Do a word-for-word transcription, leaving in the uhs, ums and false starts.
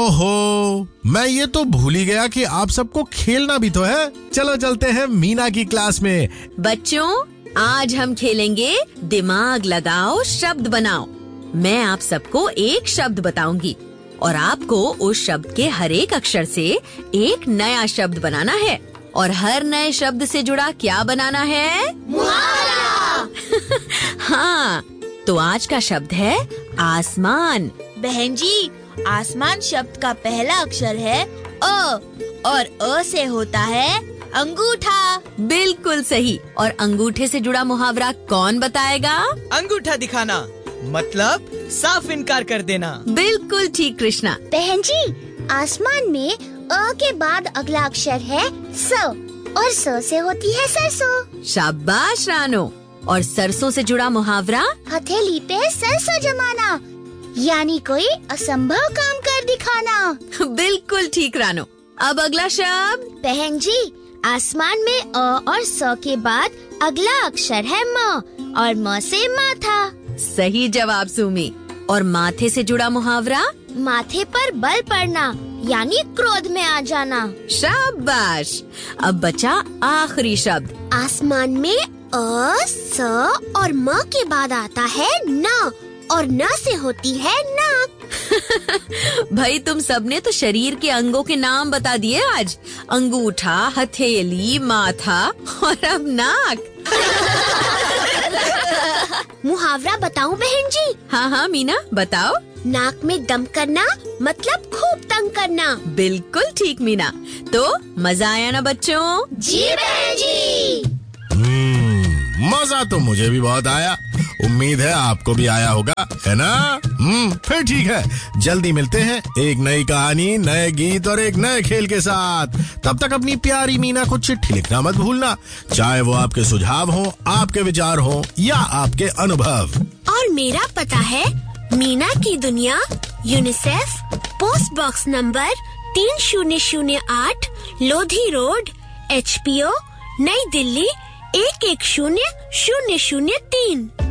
ओहो, मैं ये तो भूल ही गया कि आप सबको खेलना भी तो है। चलो चलते हैं मीना की क्लास में। बच्चों, आज हम खेलेंगे दिमाग लगाओ शब्द बनाओ। मैं आप सबको एक शब्द बताऊंगी और आपको उस शब्द के हर एक अक्षर से एक नया शब्द बनाना है और हर नए शब्द से जुड़ा क्या बनाना है? मुहावरा। हाँ, तो आज का शब्द है आसमान। बहन जी, आसमान शब्द का पहला अक्षर है अ और अ से होता है अंगूठा। बिल्कुल सही। और अंगूठे से जुड़ा मुहावरा कौन बताएगा? अंगूठा दिखाना मतलब साफ इनकार कर देना। बिल्कुल ठीक कृष्णा। बहन जी, आसमान में अ के बाद अगला अक्षर है स और स से होती है सरसों। शाबाश रानो। और सरसों से जुड़ा मुहावरा? हथेली पे सरसों जमाना, यानी कोई असंभव काम कर दिखाना। बिल्कुल ठीक रानो। अब अगला शब्द? बहन जी, आसमान में अ और स के बाद अगला अक्षर है म और म से माथा। सही जवाब सुमी। और माथे से जुड़ा मुहावरा? माथे पर बल पड़ना, यानी क्रोध में आ जाना। शाबाश। अब बचा आखिरी शब्द। आसमान में अ, स और म के बाद आता है न और न से होती है नाक। भाई, तुम सबने तो शरीर के अंगों के नाम बता दिए आज। अंगूठा, हथेली, माथा और अब नाक। मुहावरा बताऊं बहन जी? हाँ हाँ मीना, बताओ। नाक में दम करना मतलब खूब तंग करना। बिल्कुल ठीक मीना। तो मजा आया ना बच्चों? जी बहन जी। हम्म, मजा तो मुझे भी बहुत आया। उम्मीद है आपको भी आया होगा, है ना? हम्म, फिर ठीक है, जल्दी मिलते हैं एक नई कहानी, नए गीत और एक नए खेल के साथ। तब तक अपनी प्यारी मीना को चिट्ठी लिखना मत भूलना, चाहे वो आपके सुझाव हो, आपके विचार हो या आपके अनुभव। और मेरा पता है मीना की दुनिया, यूनिसेफ, पोस्ट बॉक्स नंबर तीन शून्य शून्य आठ, Lodhi road, H P O, नई दिल्ली एक एक शून्य शून्य शून्य तीन।